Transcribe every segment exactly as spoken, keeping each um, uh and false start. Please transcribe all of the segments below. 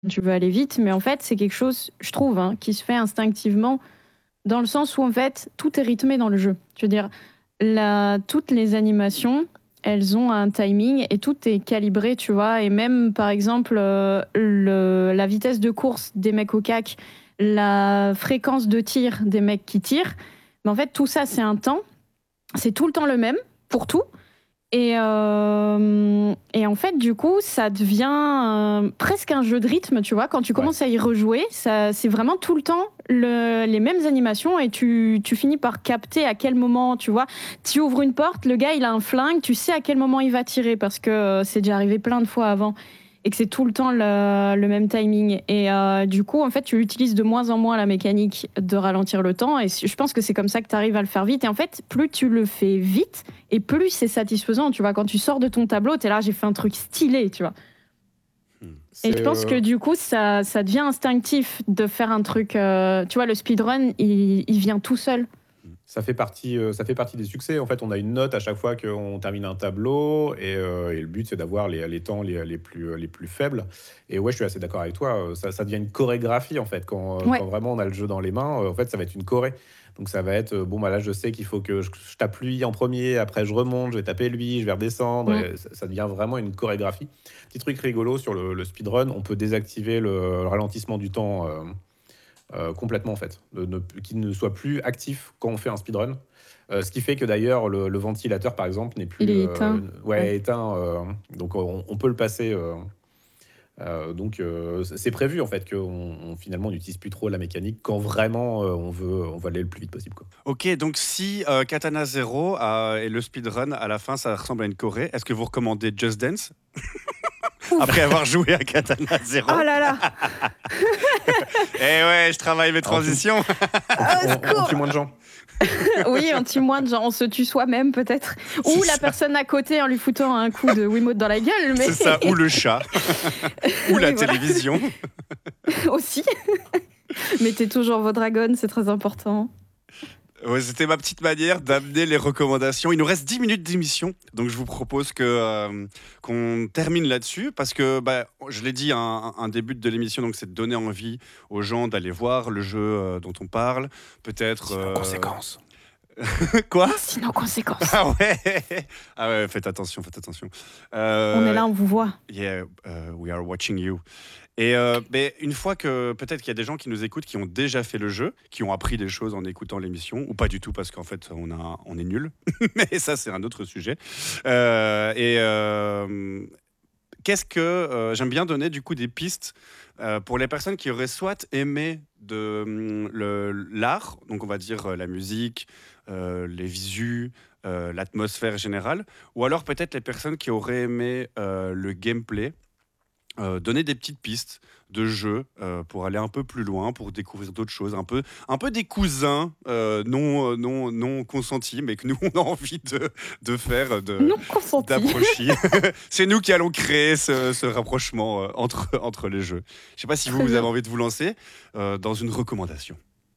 tu veux aller vite, mais en fait, c'est quelque chose, je trouve, hein, qui se fait instinctivement, dans le sens où, en fait, tout est rythmé dans le jeu. Je veux dire, la toutes les animations, elles ont un timing et tout est calibré, tu vois? Et même, par exemple, heu, le la vitesse de course des mecs au cac, la fréquence de tir des mecs qui tirent, mais en fait, tout ça, c'est un temps, c'est tout le temps le même, pour tout et hem et en fait, du coup, ça devient, heu, presque un jeu de rythme, tu vois? Quand tu Ouais. commences à y rejouer, ça c'est vraiment tout le temps le les mêmes animations et tu tu finis par capter à quel moment, tu vois? Tu ouvres une porte, le gars, il a un flingue, tu sais à quel moment il va tirer parce que, heu, c'est déjà arrivé plein de fois avant et que c'est tout le temps le le même timing et heu, du coup, en fait, tu utilises de moins en moins la mécanique de ralentir le temps et c je pense que c'est comme ça que tu arrives à le faire vite et en fait, plus tu le fais vite et plus c'est satisfaisant, tu vois? Quand tu sors de ton tableau, tu es là: «J'ai fait un truc stylé», tu vois? Mmh. Et C'est, je pense que heu du coup, ça ça devient instinctif de faire un truc, heu, tu vois? Le speedrun, il il vient tout seul. Mmh. Ça fait partie, heu, ça fait partie des succès. En fait, on a une note à chaque fois qu'on termine un tableau et heu et le but, c'est d'avoir les les temps les les plus, heu, les plus faibles et ouais, je suis assez d'accord avec toi, heu, ça ça devient une chorégraphie, en fait, quand, heu, Ouais. quand vraiment on a le jeu dans les mains, heu, en fait, ça va être une choré. Donc ça va être, heu, bon, bah, là, je sais qu'il faut que je je tape lui en premier, après je remonte, je vais taper lui, je vais redescendre Mmh. et ça ça devient vraiment une chorégraphie. Petit truc rigolo sur le le speedrun, on peut désactiver le le ralentissement du temps, hem Heu, complètement en fait, de ne p qu'il ne soit plus actif quand on fait un speedrun. Heu, ce qui fait que d'ailleurs le le ventilateur par exemple n'est Il plus, est heu, éteint. n Ouais. ouais éteint, heu, donc on on peut le passer, heu heu, donc heu, c'est c'est prévu en fait qu'on on finalement on n'utilise plus trop la mécanique quand vraiment, heu, on veut on veut aller le plus vite possible quoi. OK, donc si, heu, Katana Zero a et le speedrun à la fin, ça ressemble à une choré, est-ce que vous recommandez Just Dance? Ouf! Après avoir joué à Katana Oh Zero? là là! Eh ouais, je travaille mes Ah on tue transitions. on tue Au on on tue secours! moins de gens. Oui, on tue moins de gens, on se tue soi-même peut-être C'est ou la ça, personne à côté en lui foutant un coup de Wiimote dans la gueule, mais c'est ça, ou le chat, ou la oui, voilà, télévision. aussi. Mettez toujours vos dragons, c'est très important. Ouais, c'était ma petite manière d'amener les recommandations. Il nous reste dix minutes d'émission, donc je vous propose que, hem, qu'on termine là-dessus parce que, bah, je l'ai dit, un un début de l'émission, donc c'est de donner envie aux gens d'aller voir le jeu, heu, dont on parle. Peut-être, Sinon heu conséquence. quoi? Sinon, conséquence. Ah ouais! Ah ouais, faites attention, faites attention. On est Heu, là, on vous voit. yeah, heu, we are watching you. Et heu, beh, une fois que peut-être qu'il y a des gens qui nous écoutent, qui ont déjà fait le jeu, qui ont appris des choses en écoutant l'émission, ou pas du tout parce qu'en fait on a on est nuls, mais ça c'est un autre sujet. Heu et hem, qu'est-ce que, heu j'aime bien donner du coup des pistes, heu, pour les personnes qui auraient soit aimé de, mmh, le l'art, donc on va dire, heu, la musique, heu, les visus, heu, l'atmosphère générale, ou alors peut-être les personnes qui auraient aimé, heu, le gameplay. Heu, donner des petites pistes de jeu, heu, pour aller un peu plus loin, pour découvrir d'autres choses, un peu un peu des cousins, heu, non, heu, non non consentis, mais que nous on a envie de de faire, heu, de Non consenti. d'approcher. C'est nous qui allons créer ce ce rapprochement, heu, entre entre les jeux. Je sais pas si vous, Très vous avez bien. envie de vous lancer, heu, dans une recommandation?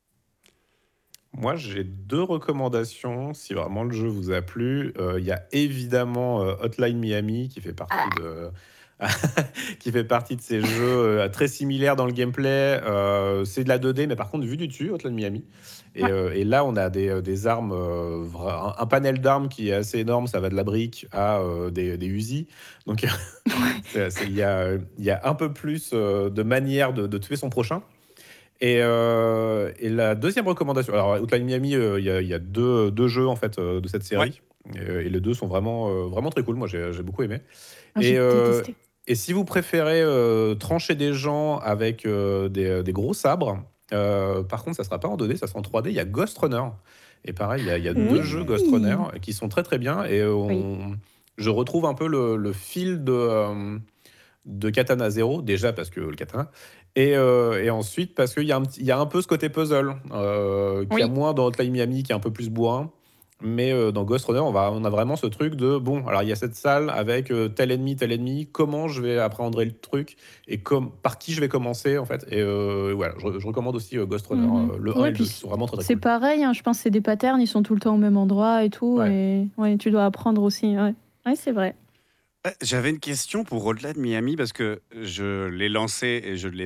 Moi, j'ai deux recommandations si vraiment le jeu vous a plu. Heu, il y a évidemment, heu, Hotline Miami qui fait partie Ah! de qui fait partie de ces jeux, heu, très similaires dans le gameplay. Heu, c'est de la deux D, mais par contre vue du dessus, Hotline Miami et Ouais. heu et là, on a des, heu, des armes, heu, vra un un panel d'armes qui est assez énorme. Ça va de la brique à, heu, des des Uzi. Donc c'est c'est il y a, il y a un peu plus, heu, de manières de de tuer son prochain. Et heu et la deuxième recommandation alors Hotline Miami, heu, il y a il y a deux 2 jeux en fait, heu, de cette Ouais. série et heu et les deux sont vraiment, heu, vraiment très cool. Moi, j'ai j'ai beaucoup aimé Ah, et j'ai heu détesté. et si vous préférez, heu, trancher des gens avec, heu, des, heu, des gros sabres, heu, par contre, ça sera pas en deux D, ça sera en trois D. Il y a Ghost Runner et pareil, il y a il y a deux jeux Ghost Runner Oui! qui sont très, très bien et Oui. on je retrouve un peu le le fil de, hem de Katana Zero, déjà parce que le katana et heu et ensuite parce qu'il y a un petit il y a un peu ce côté puzzle, heu, qu'il y a Oui. moins dans Hotline Miami qui est un peu plus bourrin. Mais heu, dans Ghost Runner, on va on a vraiment ce truc de: «Bon, alors il y a cette salle avec, heu, tel ennemi, tel ennemi, comment je vais appréhender le truc et comme par qui je vais commencer?» en fait et heu, voilà, je je recommande aussi, heu, Ghost Runner, Mmh. heu, le un Ouais, et le puis deux qui c sont vraiment très, très c'est cool. pareil, hein, je pense que c'est des patterns, ils sont tout le temps au même endroit et tout Ouais. et ouais, tu dois apprendre aussi, ouais. Ouais, c'est vrai. Ouais, j'avais une question pour Hotline Miami parce que je l'ai lancé et je l'ai